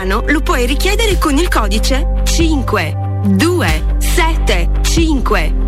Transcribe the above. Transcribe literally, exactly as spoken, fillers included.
italiano lo puoi richiedere con il codice cinque due sette cinque